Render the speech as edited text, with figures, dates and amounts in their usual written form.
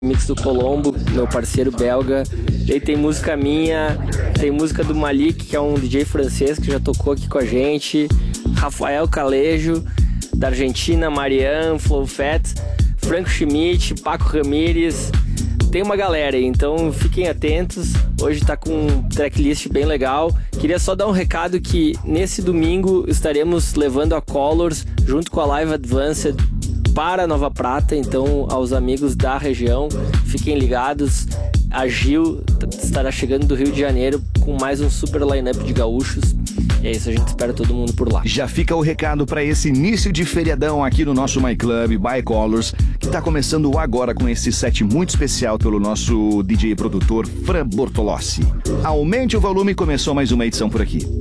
Mix do Colombo, meu parceiro belga. Daí tem música minha, tem música do Malik, que é um DJ francês que já tocou aqui com a gente, Rafael Calejo, da Argentina, Marianne, Flow Fat, Franco Schmidt, Paco Ramírez. Tem uma galera aí, então fiquem atentos. Hoje tá com um tracklist bem legal. Queria só dar um recado que nesse domingo estaremos levando a Colors junto com a Live Advanced para Nova Prata, então aos amigos da região, fiquem ligados. A Gil estará chegando do Rio de Janeiro com mais um super line-up de gaúchos. E é isso, a gente espera todo mundo por lá. Já fica o recado para esse início de feriadão aqui no nosso My Club by Colors, que tá começando agora com esse set muito especial pelo nosso DJ e produtor Fran Bortolossi. Aumente o volume, começou mais uma edição por aqui.